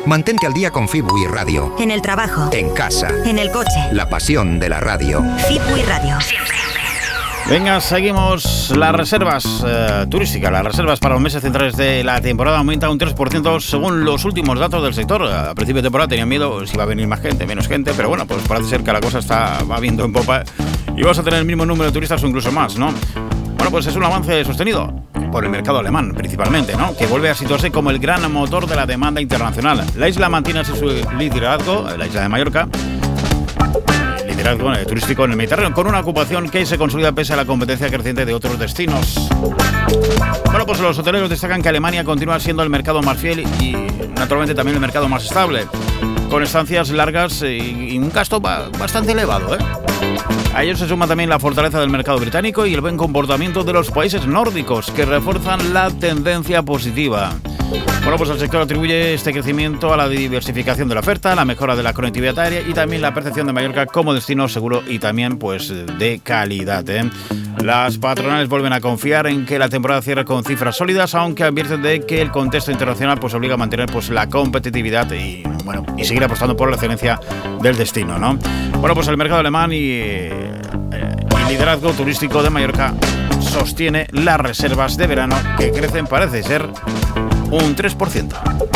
Mantente al día con Fibui Radio. En el trabajo. En casa. En el coche. La pasión de la radio. Fibui Radio. Venga, seguimos. Las reservas turísticas, las reservas para los meses centrales de la temporada aumentan un 3% según los últimos datos del sector. A principio de temporada tenían miedo si va a venir más gente, menos gente, pero bueno, pues parece ser que la cosa va viendo en popa y vamos a tener el mismo número de turistas o incluso más, ¿no? Bueno, pues es un avance sostenido por el mercado alemán, principalmente, ¿no? Que vuelve a situarse como el gran motor de la demanda internacional. La isla mantiene así su liderazgo, la isla de Mallorca, liderazgo turístico en el Mediterráneo, con una ocupación que se consolida pese a la competencia creciente de otros destinos. Bueno, pues los hoteleros destacan que Alemania continúa siendo el mercado más fiel y, naturalmente, también el mercado más estable, con estancias largas y un gasto bastante elevado, ¿eh? A ello se suma también la fortaleza del mercado británico y el buen comportamiento de los países nórdicos, que refuerzan la tendencia positiva. Bueno, pues el sector atribuye este crecimiento a la diversificación de la oferta, la mejora de la conectividad aérea y también la percepción de Mallorca como destino seguro y también pues de calidad, ¿eh? Las patronales vuelven a confiar en que la temporada cierre con cifras sólidas, aunque advierten de que el contexto internacional pues obliga a mantener pues la competitividad y seguir apostando por la excelencia del destino, ¿no? Bueno, pues el mercado alemán y el liderazgo turístico de Mallorca sostiene las reservas de verano que crecen, parece ser, un 3%.